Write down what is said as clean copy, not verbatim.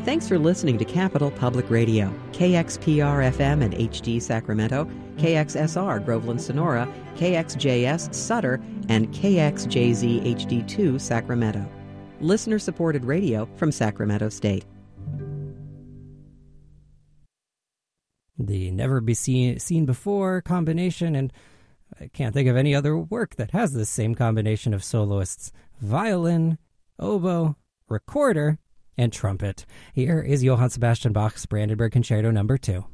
Thanks for listening to Capital Public Radio, KXPR-FM and HD Sacramento, KXSR Groveland Sonora, KXJS Sutter, and KXJZ HD2 Sacramento. Listener-supported radio from Sacramento State. The never-be-seen-before combination, and I can't think of any other work that has this same combination of soloists: violin, oboe, recorder, and trumpet. Here is Johann Sebastian Bach's Brandenburg Concerto No. 2.